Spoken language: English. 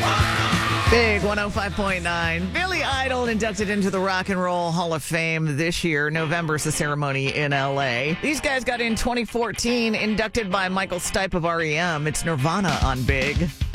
Big 105.9. Billy Idol inducted into the Rock and Roll Hall of Fame this year. November's the ceremony in L.A. These guys got in 2014, inducted by Michael Stipe of REM. It's Nirvana on Big.